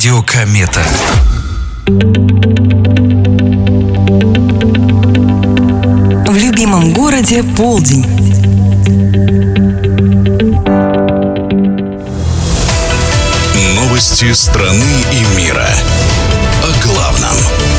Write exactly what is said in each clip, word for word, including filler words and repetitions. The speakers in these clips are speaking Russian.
Радио Комета. В любимом городе полдень. Новости страны и мира. О главном.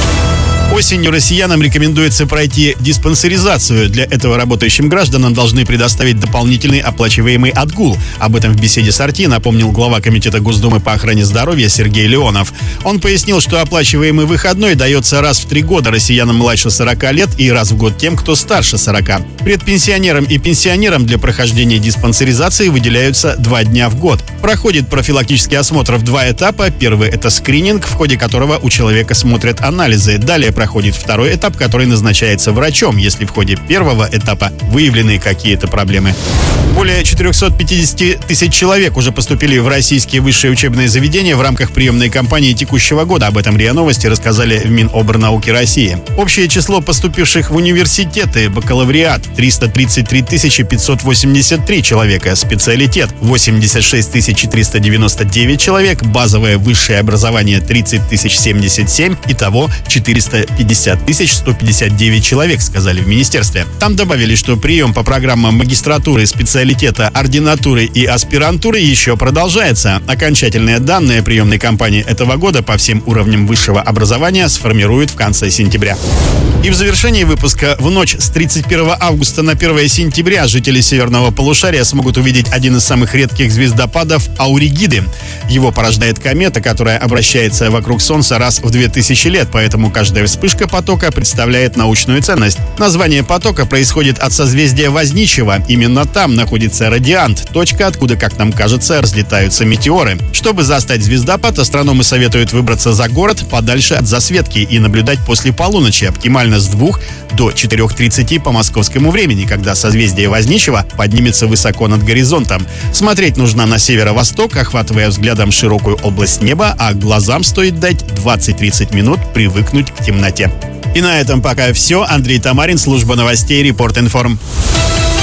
Осенью россиянам рекомендуется пройти диспансеризацию. Для этого работающим гражданам должны предоставить дополнительный оплачиваемый отгул. Об этом в беседе с эр тэ напомнил глава Комитета Госдумы по охране здоровья Сергей Леонов. Он пояснил, что оплачиваемый выходной дается раз в три года россиянам младше сорока лет и раз в год тем, кто старше сорока. Предпенсионерам и пенсионерам для прохождения диспансеризации выделяются два дня в год. Проходит профилактический осмотр в два этапа. Первый – это скрининг, в ходе которого у человека смотрят анализы. Далее проходит второй этап, который назначается врачом, если в ходе первого этапа выявлены какие-то проблемы. Более четырехсот пятидесяти тысяч человек уже поступили в российские высшие учебные заведения в рамках приемной кампании текущего года. Об этом РИА Новости рассказали в Минобрнауки России. Общее число поступивших в университеты, бакалавриат – триста тридцать три тысячи пятьсот восемьдесят три человека, специалитет – восемьдесят шесть тысяч триста девяносто девять человек, базовое высшее образование – тридцать тысяч семьдесят семь, итого четыреста пятьдесят тысяч сто пятьдесят девять человек, сказали в министерстве. Там добавили, что прием по программам магистратуры, специалитета, ординатуры и аспирантуры еще продолжается. Окончательные данные приемной кампании этого года по всем уровням высшего образования сформируют в конце сентября. И в завершении выпуска: в ночь с тридцать первого августа на первое сентября жители северного полушария смогут увидеть один из самых редких звездопадов Ауригиды. Его порождает комета, которая обращается вокруг Солнца раз в две тысячи лет, поэтому каждая вспышка потока представляет научную ценность. Название потока происходит от созвездия Возничего. Именно там находится радиант, точка, откуда, как нам кажется, разлетаются метеоры. Чтобы застать звездопад, астрономы советуют выбраться за город подальше от засветки и наблюдать после полуночи, оптимально с двух до четырёх тридцати по московскому времени, когда созвездие Возничего поднимется высоко над горизонтом. Смотреть нужно на северо-восток, охватывая взглядом широкую область неба, а глазам стоит дать двадцать-тридцать минут привыкнуть к темноте. И на этом пока все. Андрей Тамарин, служба новостей Репорт Информ.